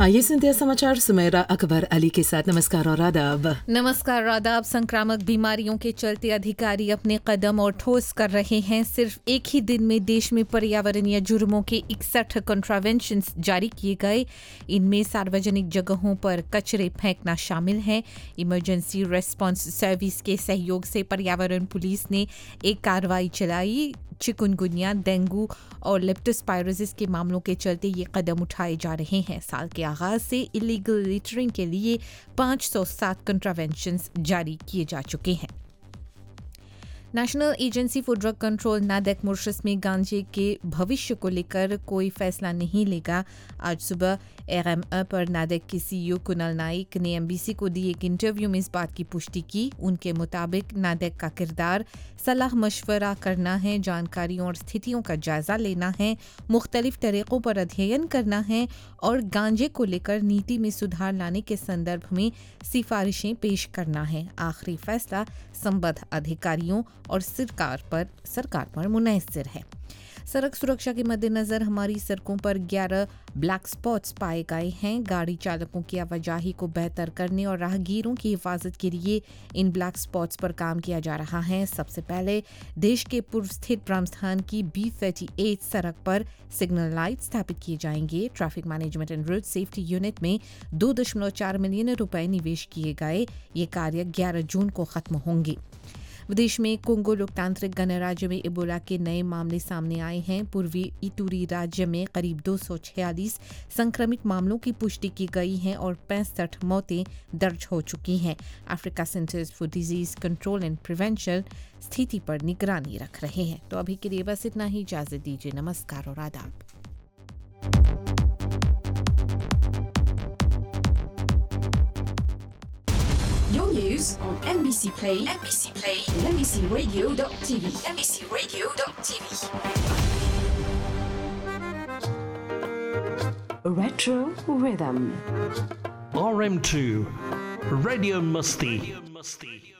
आइए सुनते हैं समाचार सुमेरा अकबर अली के साथ। नमस्कार और आदाब। नमस्कार आदाब। संक्रामक बीमारियों के चलते अधिकारी अपने कदम और ठोस कर रहे हैं। सिर्फ एक ही दिन में देश में पर्यावरणीय जुर्मों के 61 कॉन्ट्रावेंशंस जारी किए गए। इनमें सार्वजनिक जगहों पर कचरे फेंकना शामिल है। इमरजेंसी रेस्पॉन्स सर्विस के सहयोग से पर्यावरण पुलिस ने एक कार्रवाई चलाई। चिकुनगुनिया, डेंगू और लेप्टोस्पायरोसिस के मामलों के चलते ये कदम उठाए जा रहे हैं। साल के आगाज से इलीगल लिटरिंग के लिए 507 कंट्रावेंशंस जारी किए जा चुके हैं। National agency for drug control नाडेक Mauritius में गांजे के भविष्य को लेकर कोई फैसला नहीं लेगा। आज सुबह एएमए पर नाडेक के सीईओ कुणाल नाइक ने एमबीसी को दी एक इंटरव्यू में इस बात की पुष्टि की। उनके मुताबिक नाडेक का किरदार सलाह मशवरा करना है, जानकारियों और स्थितियों का जायजा लेना है, मुख्तलिफ तरीकों पर अध्ययन करना है और गांजे को लेकर नीति में सुधार लाने के संदर्भ में सिफारिशें पेश करना है। आखिरी फैसला संबद्ध अधिकारियों और सरकार पर मुनहसर है। सड़क सुरक्षा के मद्देनजर हमारी सड़कों पर 11 ब्लैक स्पॉट्स पाए गए हैं। गाड़ी चालकों की आवाजाही को बेहतर करने और राहगीरों की हिफाजत के लिए इन ब्लैक स्पॉट्स पर काम किया जा रहा है। सबसे पहले देश के पूर्व स्थित ब्रह्मस्थान की B38 सड़क पर सिग्नल लाइट स्थापित किए जाएंगे। Traffic management and road safety unit में 2.4 मिलियन रुपए निवेश किए गए। ये कार्य 11 जून को खत्म होंगे। विदेश में कोंगो लोकतांत्रिक गणराज्य में इबोला के नए मामले सामने आए हैं। पूर्वी इटूरी राज्य में करीब 246 संक्रमित मामलों की पुष्टि की गई है और 65 मौतें दर्ज हो चुकी हैं। Africa centres for disease control and prevention स्थिति पर निगरानी रख रहे हैं। तो अभी के लिए बस इतना ही। इजाजत दीजिए। नमस्कार और आदाब। Your news on NBC Play, and NBCRadio.tv, Retro Rhythm. RM2 Radio Musti.